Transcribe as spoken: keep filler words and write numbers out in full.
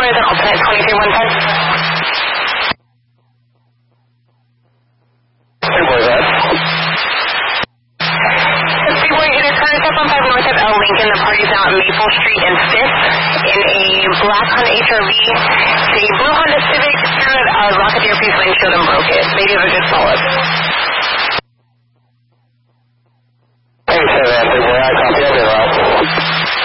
is an alternate twenty-three one ten. Lincoln, the party's now at Maple Street and fifth in a black Honda H R V. The blue Honda Civic screwed a Rocketeer piece windshield and broke it. Maybe have a good follow-up.